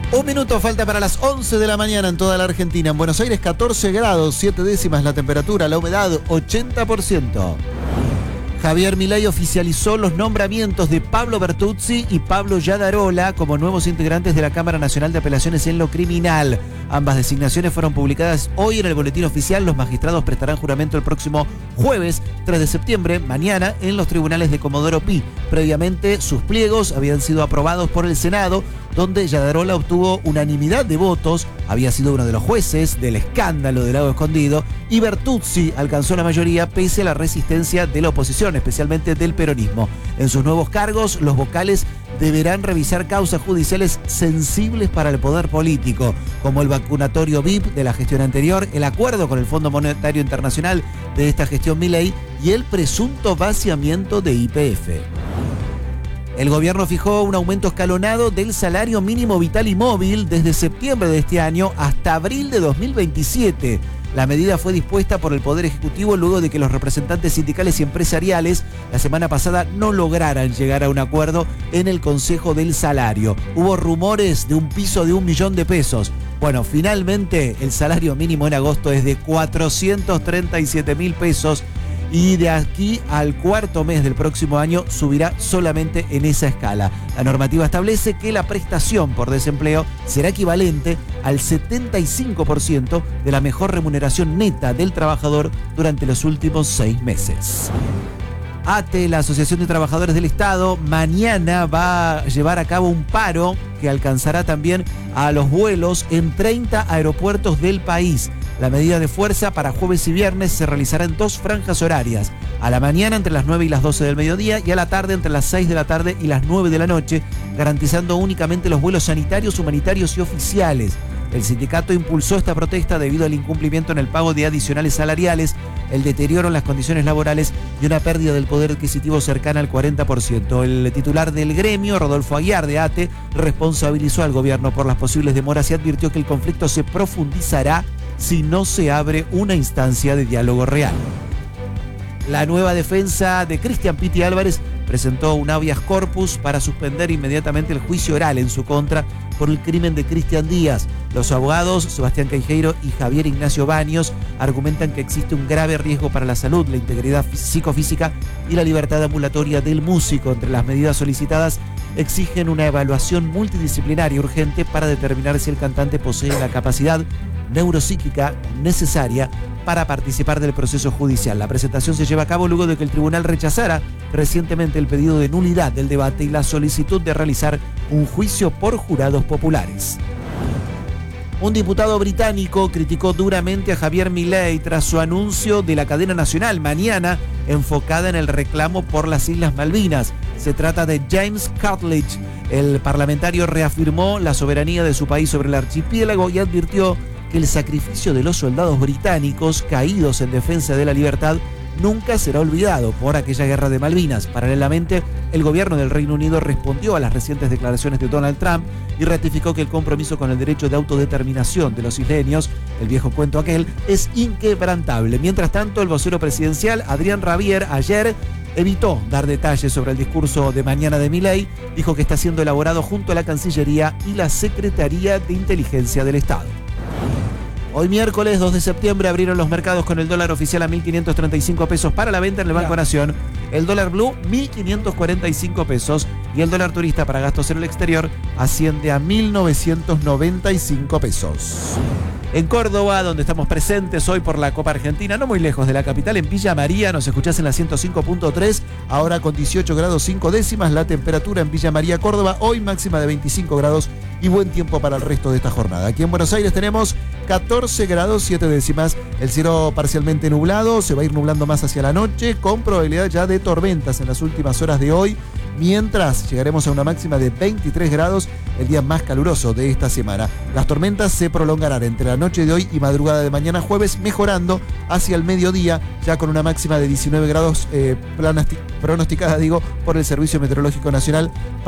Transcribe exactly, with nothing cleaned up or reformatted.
Un minuto falta para las once de la mañana en toda la Argentina. En Buenos Aires catorce grados, siete décimas la temperatura, la humedad ochenta por ciento. Javier Milei oficializó los nombramientos de Pablo Bertuzzi y Pablo Yadarola como nuevos integrantes de la Cámara Nacional de Apelaciones en lo Criminal. Ambas designaciones fueron publicadas hoy en el Boletín Oficial. Los magistrados prestarán juramento el próximo jueves tres de septiembre, mañana, en los tribunales de Comodoro Pi. Previamente, sus pliegos habían sido aprobados por el Senado, donde Yadarola obtuvo unanimidad de votos, había sido uno de los jueces del escándalo del Lago Escondido, y Bertuzzi alcanzó la mayoría pese a la resistencia de la oposición, especialmente del peronismo. En sus nuevos cargos, los vocales deberán revisar causas judiciales sensibles para el poder político, como el vacunatorio V I P de la gestión anterior, el acuerdo con el Fondo Monetario Internacional de esta gestión Milei y el presunto vaciamiento de Y P F. El gobierno fijó un aumento escalonado del salario mínimo vital y móvil desde septiembre de este año hasta abril de dos mil veintisiete. La medida fue dispuesta por el Poder Ejecutivo luego de que los representantes sindicales y empresariales la semana pasada no lograran llegar a un acuerdo en el Consejo del Salario. Hubo rumores de un piso de un millón de pesos. Bueno, finalmente el salario mínimo en agosto es de cuatrocientos treinta y siete mil pesos. Y de aquí al cuarto mes del próximo año subirá solamente en esa escala. La normativa establece que la prestación por desempleo será equivalente al setenta y cinco por ciento de la mejor remuneración neta del trabajador durante los últimos seis meses. A T E, la Asociación de Trabajadores del Estado, mañana va a llevar a cabo un paro que alcanzará también a los vuelos en treinta aeropuertos del país. La medida de fuerza para jueves y viernes se realizará en dos franjas horarias. A la mañana entre las nueve y las doce del mediodía y a la tarde entre las seis de la tarde y las nueve de la noche, garantizando únicamente los vuelos sanitarios, humanitarios y oficiales. El sindicato impulsó esta protesta debido al incumplimiento en el pago de adicionales salariales, el deterioro en las condiciones laborales y una pérdida del poder adquisitivo cercana al cuarenta por ciento. El titular del gremio, Rodolfo Aguiar de A T E, responsabilizó al gobierno por las posibles demoras y advirtió que el conflicto se profundizará si no se abre una instancia de diálogo real. La nueva defensa de Cristian Piti Álvarez presentó un habeas corpus para suspender inmediatamente el juicio oral en su contra por el crimen de Cristian Díaz. Los abogados Sebastián Caijeiro y Javier Ignacio Baños argumentan que existe un grave riesgo para la salud, la integridad psicofísica y la libertad ambulatoria del músico. Entre las medidas solicitadas exigen una evaluación multidisciplinaria urgente para determinar si el cantante posee la capacidad neuropsíquica necesaria para participar del proceso judicial. La presentación se lleva a cabo luego de que el tribunal rechazara recientemente el pedido de nulidad del debate y la solicitud de realizar un juicio por jurados populares. Un diputado británico criticó duramente a Javier Milei tras su anuncio de la cadena nacional mañana enfocada en el reclamo por las Islas Malvinas. Se trata de James Cutledge. El parlamentario reafirmó la soberanía de su país sobre el archipiélago y advirtió que el sacrificio de los soldados británicos caídos en defensa de la libertad nunca será olvidado por aquella guerra de Malvinas. Paralelamente, el gobierno del Reino Unido respondió a las recientes declaraciones de Donald Trump y ratificó que el compromiso con el derecho de autodeterminación de los isleños, el viejo cuento aquel, es inquebrantable. Mientras tanto, el vocero presidencial, Adrián Rabier, ayer evitó dar detalles sobre el discurso de mañana de Milei. Dijo que está siendo elaborado junto a la Cancillería y la Secretaría de Inteligencia del Estado. Hoy miércoles dos de septiembre abrieron los mercados con el dólar oficial a mil quinientos treinta y cinco pesos para la venta en el Banco Nación, el dólar blue mil quinientos cuarenta y cinco pesos y el dólar turista para gastos en el exterior asciende a mil novecientos noventa y cinco pesos. En Córdoba, donde estamos presentes hoy por la Copa Argentina, no muy lejos de la capital, en Villa María, nos escuchás en la ciento cinco punto tres, ahora con dieciocho grados cinco décimas, la temperatura en Villa María, Córdoba, hoy máxima de veinticinco grados y buen tiempo para el resto de esta jornada. Aquí en Buenos Aires tenemos catorce grados siete décimas, el cielo parcialmente nublado, se va a ir nublando más hacia la noche, con probabilidad ya de tormentas en las últimas horas de hoy, mientras llegaremos a una máxima de veintitrés grados, el día más caluroso de esta semana. Las tormentas se prolongarán entre la noche de hoy y madrugada de mañana jueves, mejorando hacia el mediodía, ya con una máxima de diecinueve grados eh, pronosticada, digo, por el Servicio Meteorológico Nacional.